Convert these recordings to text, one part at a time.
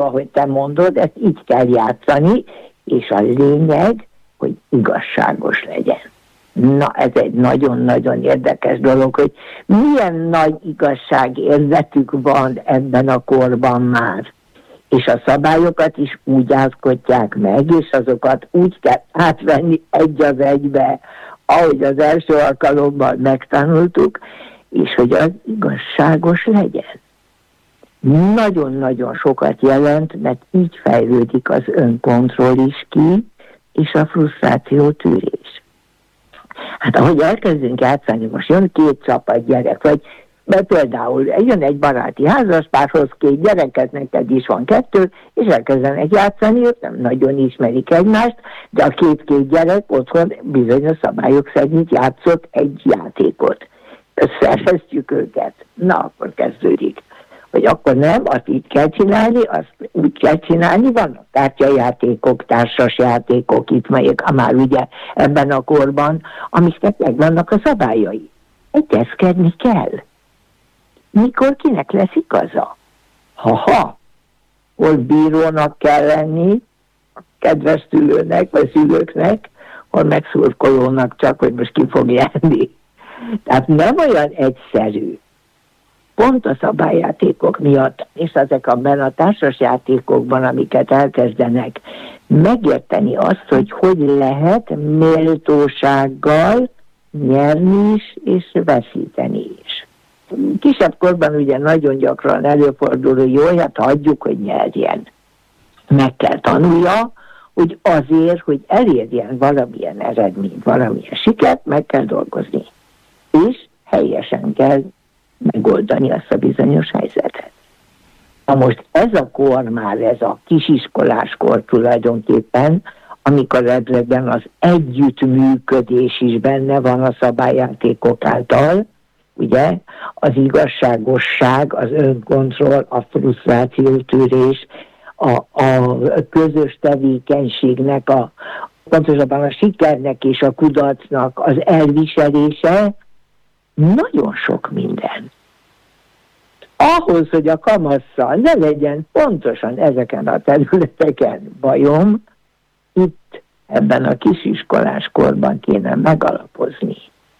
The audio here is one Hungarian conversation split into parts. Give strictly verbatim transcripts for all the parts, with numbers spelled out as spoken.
ahogy te mondod, ezt így kell játszani, és a lényeg, hogy igazságos legyen. Na, ez egy nagyon-nagyon érdekes dolog, hogy milyen nagy igazságérzetük van ebben a korban már. És a szabályokat is úgy alkotják meg, és azokat úgy kell átvenni egy az egybe, ahogy az első alkalommal megtanultuk, és hogy az igazságos legyen. Nagyon-nagyon sokat jelent, mert így fejlődik az önkontroll is ki, és a frusztráció tűrés. Hát ahogy elkezdünk játszani, most jön két csapat gyerek, vagy mert például jön egy baráti házaspárhoz két gyereket, neked is van kettő, és elkezdenek játszani, ők nem nagyon ismerik egymást, de a két-két gyerek otthon bizonyos szabályok szerint játszott egy játékot. Összeeresztjük őket. Na, akkor kezdődik. Hogy akkor nem, azt így kell csinálni, azt úgy kell csinálni, vannak kártyajátékok, társasjátékok, itt melyek már ugye ebben a korban, amiknek megvannak a szabályai. Egyezkedni kell. Mikor kinek lesz igaza? Ha-ha, hol bírónak kell lenni, a kedves szülőnek, vagy szülőknek, hol megszurkolónak csak, hogy most ki fog járni. Tehát nem olyan egyszerű. Pont a szabályjátékok miatt, és ezekben a társasjátékokban, amiket elkezdenek, megérteni azt, hogy hogy lehet méltósággal nyerni is, és veszíteni is. Kisebb korban ugye nagyon gyakran előfordul, hogy jó, hát hagyjuk, hogy nyerjen. Meg kell tanulja, hogy azért, hogy elérjen valamilyen eredményt, valamilyen sikert, meg kell dolgozni. És helyesen kell megoldani azt a bizonyos helyzetet. Na most ez a kor már, ez a kisiskolás kor tulajdonképpen, amikor ebben az együttműködés is benne van a szabályjátékok által, ugye, az igazságosság, az önkontroll, a frusztrációtűrés, a, a közös tevékenységnek, a, pontosabban a sikernek és a kudarcnak az elviselése, nagyon sok minden. Ahhoz, hogy a kamasszal ne legyen pontosan ezeken a területeken bajom, itt ebben a kisiskolás korban kéne megalapozni.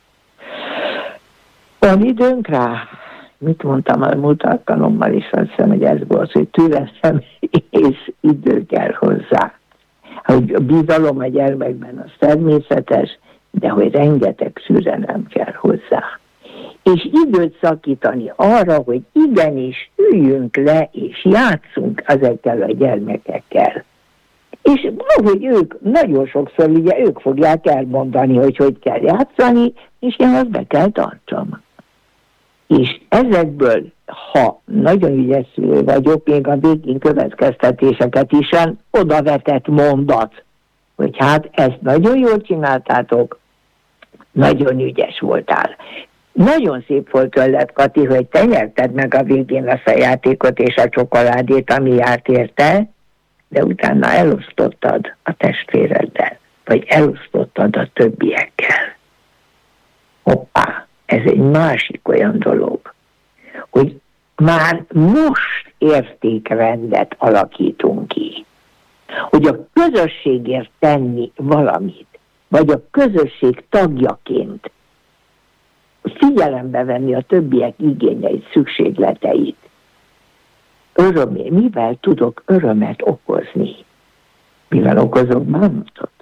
Van időnk rá? Mit mondtam a múlt alkalommal is, azt hiszem, hogy ez volt, hogy türelem és idő kell hozzá. Hogy a bizalom a gyermekben az természetes, de hogy rengeteg türelem kell hozzá. És időt szakítani arra, hogy igenis üljünk le és játszunk ezekkel a gyermekekkel. És ahogy ők, nagyon sokszor ugye ők fogják elmondani, hogy hogy kell játszani, és én azt be kell tartsam. És ezekből, ha nagyon ügyes szülő vagyok, még a végén következtetéseket is odavetett mondat, hogy hát ezt nagyon jól csináltátok, nagyon ügyes voltál. Nagyon szép volt tőled, Kati, hogy te nyerted meg a végén azt a játékot és a csokoládét, ami járt érte, de utána elosztottad a testvéreddel, vagy elosztottad a többiekkel. Hoppá, ez egy másik olyan dolog, hogy már most értékrendet alakítunk ki, hogy a közösségért tenni valamit, vagy a közösség tagjaként figyelembe venni a többiek igényeit, szükségleteit. Örömé, mivel tudok örömet okozni? Mivel okozok bánatot?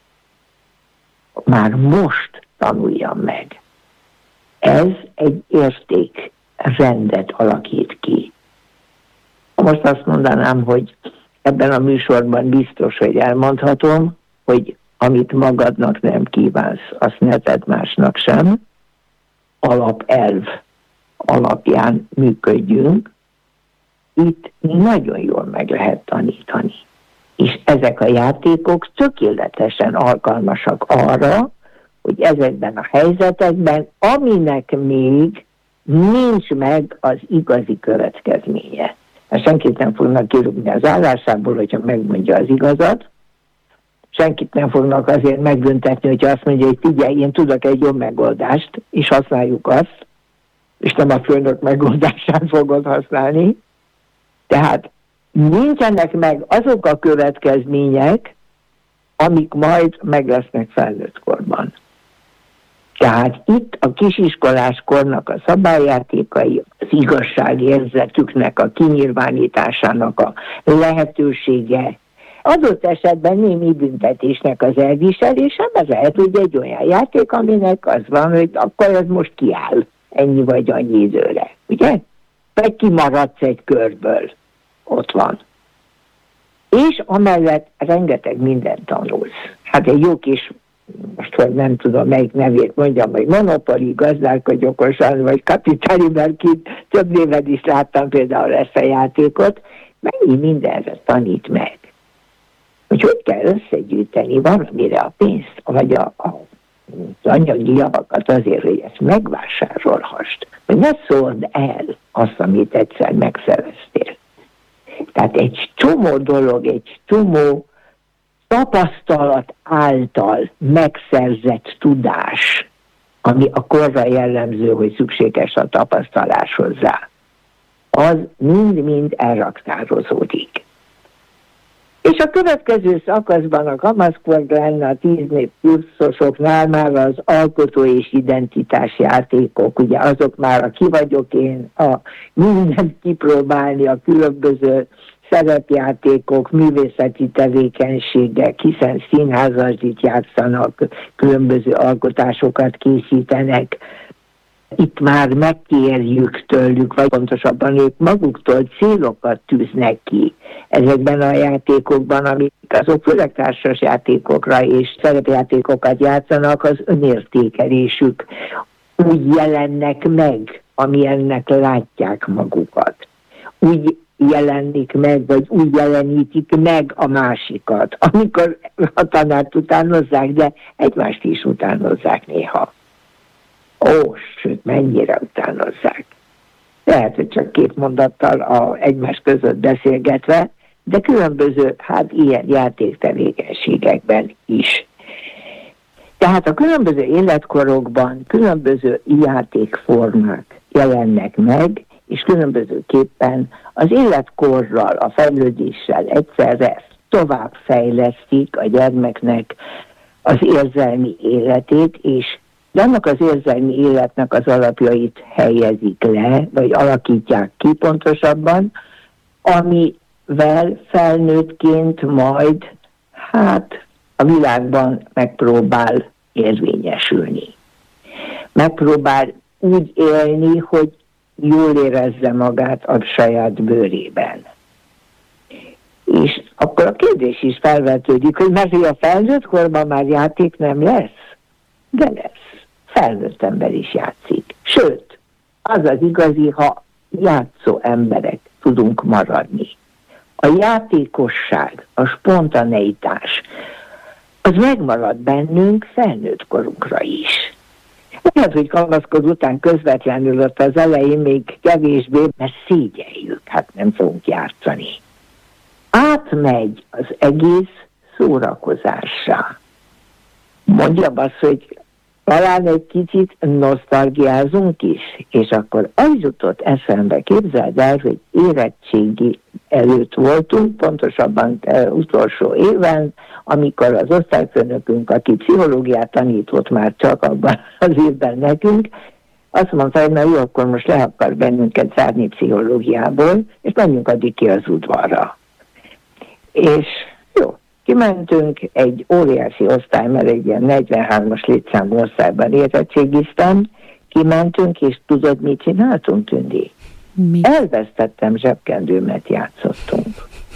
Már most tanuljam meg. Ez egy értékrendet alakít ki. Most azt mondanám, hogy ebben a műsorban biztos, hogy elmondhatom, hogy amit magadnak nem kívánsz, azt ne tedd másnak sem. Alapelv alapján működjünk. Itt nagyon jól meg lehet tanítani. És ezek a játékok tökéletesen alkalmasak arra, hogy ezekben a helyzetekben, aminek még nincs meg az igazi következménye. Mert senkit nem fognak kirúgni az állásából, hogyha megmondja az igazat, senkit nem fognak azért megbüntetni, hogyha azt mondja, hogy figyelj, én tudok egy jobb megoldást, és használjuk azt, és nem a főnök megoldását fogod használni. Tehát nincsenek meg azok a következmények, amik majd meg lesznek felnőtt korban. Tehát itt a kisiskolás kornak a szabályjátékai, az igazságérzetüknek a kinyilvánításának a lehetősége, adott esetben némi büntetésnek az elviselése, mert lehet, hogy egy olyan játék, aminek az van, hogy akkor ez most kiáll ennyi vagy annyi időre, ugye? Vagy kimaradsz egy körből, ott van. És amellett rengeteg mindent tanulsz. Hát egy jó kis, most hogy nem tudom melyik nevét mondjam, vagy Monopoly, gazdálkodj okosan, vagy Kapitány, mert itt több néven is láttam például ezt a játékot, mennyi mindenre tanít meg. Hogy hogy kell összegyűjteni valamire a pénzt, vagy a, a, az anyagi javakat azért, hogy ezt megvásárolhast. Hogy ne szórd el azt, amit egyszer megszereztél. Tehát egy csomó dolog, egy csomó tapasztalat által megszerzett tudás, ami a korra jellemző, hogy szükséges a tapasztalás hozzá, az mind-mind elraktározódik. És a következő szakaszban a kamaszkor lenne a tíz év pluszosoknál már az alkotó és identitás játékok, ugye azok már a ki vagyok én, a mindent kipróbálni, a különböző szerepjátékok, művészeti tevékenységek, hiszen színházasdit játszanak, különböző alkotásokat készítenek. Itt már megkérjük tőlük, vagy pontosabban ők maguktól célokat tűznek ki ezekben a játékokban, amik azok főleg társas játékokra és szerepjátékokat játszanak, az önértékelésük úgy jelennek meg, amilyennek látják magukat. Úgy jelenik meg, vagy úgy jelenítik meg a másikat, amikor a tanárt utánozzák, de egymást is utánozzák néha. Ó, sőt, mennyire utánozzák. Lehet, hogy csak két mondattal a egymás között beszélgetve, de különböző, hát ilyen játéktevékenységekben is. Tehát a különböző életkorokban különböző játékformák jelennek meg, és különbözőképpen az életkorral, a fejlődéssel egyszerre tovább fejlesztik a gyermeknek az érzelmi életét, és de annak az érzelmi életnek az alapjait helyezik le, vagy alakítják ki pontosabban, amivel felnőttként majd hát a világban megpróbál érvényesülni. Megpróbál úgy élni, hogy jól érezze magát a saját bőrében. És akkor a kérdés is felvetődik, hogy mert a felnőtt korban már játék nem lesz, de lesz. Felnőtt ember is játszik. Sőt, az az igazi, ha játszó emberek tudunk maradni. A játékosság, a spontaneitás, az megmarad bennünk felnőtt korunkra is. Lehet, hogy kamaszkor után közvetlenül ott az elején még kevésbé, mert szégyeljük, hát nem fogunk játszani. Átmegy az egész szórakozásra. Mondjam azt, hogy talán egy kicsit nosztalgiázunk is, és akkor az jutott eszembe, képzeld el, hogy érettségi előtt voltunk, pontosabban utolsó éven, amikor az osztályfőnökünk, aki pszichológiát tanított már csak abban az évben nekünk, azt mondta, hogy na jó, akkor most le akar bennünket zárni pszichológiából, és menjünk addig ki az udvarra. És jó. Kimentünk, egy óriási osztály, mert egy ilyen negyvenhármas létszámú osztályban érettségiztem, kimentünk, és tudod, mit csináltunk, Tündi? Mi? Elvesztettem zsebkendőmet, játszottunk.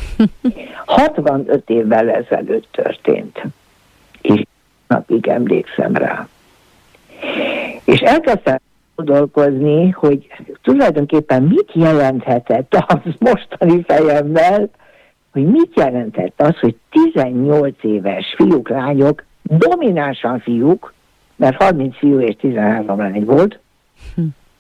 hatvanöt évvel ezelőtt történt, és napig emlékszem rá. És elkezdtem gondolkozni, hogy tulajdonképpen mit jelenthetett az mostani fejemmel, hogy mit jelentett az, hogy tizennyolc éves fiúk, lányok, dominánsan fiúk, mert harminc fiú és tizenhárom lány volt, hm.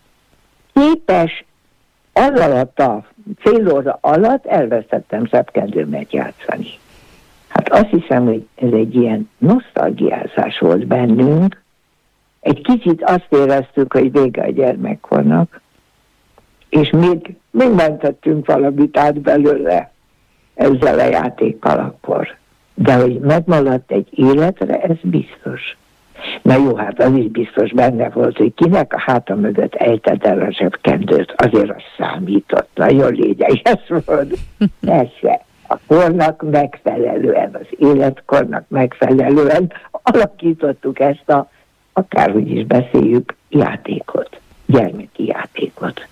képes az alatt a félóra alatt elvesztettem zsebkendőmet játszani. Hát azt hiszem, hogy ez egy ilyen nosztalgiázás volt bennünk. Egy kicsit azt éreztük, hogy vége a gyermekkornak, és még, még mentettünk valamit át belőle. ezzel a játékkal akkor. De hogy megmaradt egy életre, ez biztos. Na jó, hát az is biztos benne volt, hogy kinek a háta mögött ejted el a zsebkendőt, azért az számított, nagyon lényeges volt. Persze, a kornak megfelelően, az életkornak megfelelően alakítottuk ezt a, akárhogy is beszéljük, játékot, gyermeki játékot.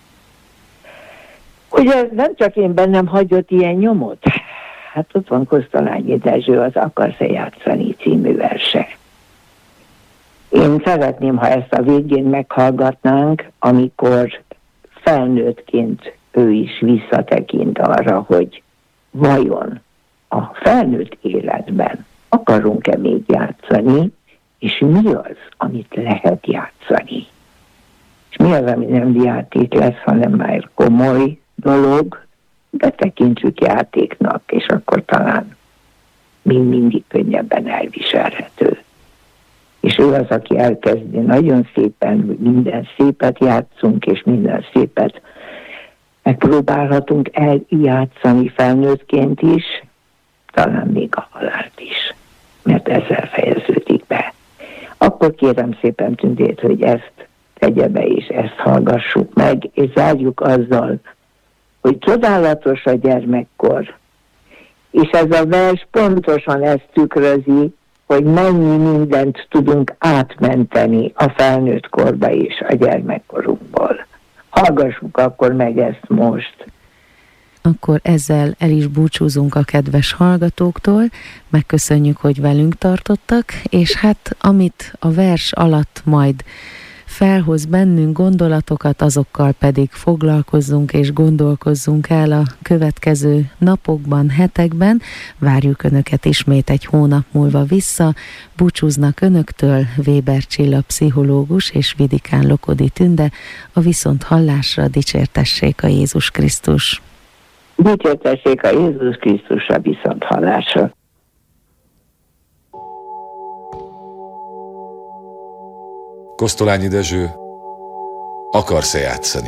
Ugye nem csak én bennem hagyott ilyen nyomot, hát ott van Kosztolányi Dezső, az Akarsz-e játszani című verse. Én szeretném, ha ezt a végén meghallgatnánk, amikor felnőttként ő is visszatekint arra, hogy vajon a felnőtt életben akarunk-e még játszani, és mi az, amit lehet játszani. És mi az, ami nem játék lesz, hanem már komoly dolog, de tekintsük játéknak, és akkor talán mind mindig könnyebben elviselhető. És ő az, aki elkezdi nagyon szépen, minden szépet játszunk, és minden szépet megpróbálhatunk eljátszani felnőttként is, talán még a halált is, mert ezzel fejeződik be. Akkor kérem szépen Tündét, hogy ezt tegye be, és ezt hallgassuk meg, és zárjuk azzal, hogy csodálatos a gyermekkor, és ez a vers pontosan ezt tükrözi, hogy mennyi mindent tudunk átmenteni a felnőtt korba és a gyermekkorunkból. Hallgassuk akkor meg ezt most. Akkor ezzel el is búcsúzunk a kedves hallgatóktól, megköszönjük, hogy velünk tartottak, és hát amit a vers alatt majd felhoz bennünk gondolatokat, azokkal pedig foglalkozzunk és gondolkozzunk el a következő napokban, hetekben. Várjuk Önöket ismét egy hónap múlva vissza. Búcsúznak Önöktől Weber Csilla pszichológus és Vidikán Lokodi Tünde. A viszont hallásra, dicsértessék a Jézus Krisztus. Dicsértessék a Jézus Krisztus, a viszont hallásra. Kosztolányi Dezső, akarsz-e játszani?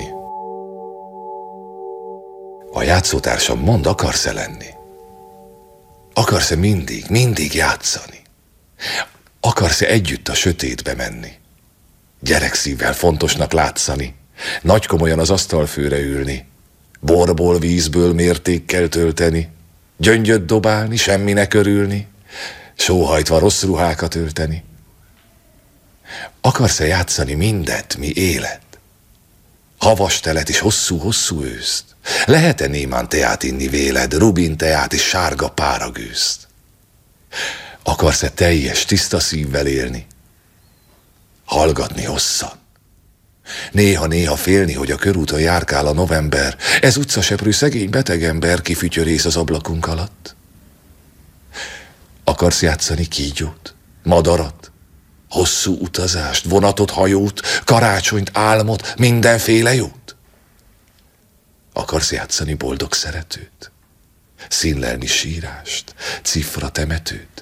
A játszótársam mond, akarsz-e lenni? Akarsz-e mindig, mindig játszani? Akarsz-e együtt a sötétbe menni? Gyerekszívvel fontosnak látszani, nagy komolyan az asztalfőre ülni, borból, vízből mértékkel tölteni, gyöngyöt dobálni, semminek örülni, sóhajtva rossz ruhákat ölteni. Akarsz-e játszani mindet, mi élet? Havas telet és hosszú-hosszú őszt? Lehet-e némán teát inni véled, rubin teát és sárga páragőzt? Akarsz-e teljes, tiszta szívvel élni? Hallgatni hosszan? Néha-néha félni, hogy a körúton járkál a november, ez utcaseprő szegény beteg ember, kifütyörész az ablakunk alatt? Akarsz játszani kígyót, madarat, hosszú utazást, vonatot, hajót, karácsonyt, álmot, mindenféle jót? Akarsz játszani boldog szeretőt, színlelni sírást, cifra temetőt?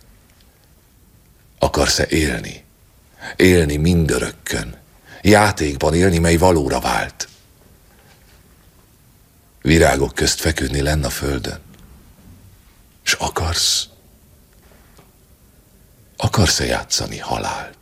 Akarsz-e élni, élni mindörökkön, játékban élni, mely valóra vált? Virágok közt feküdni lenn a földön, s akarsz, akarsz-e játszani halált?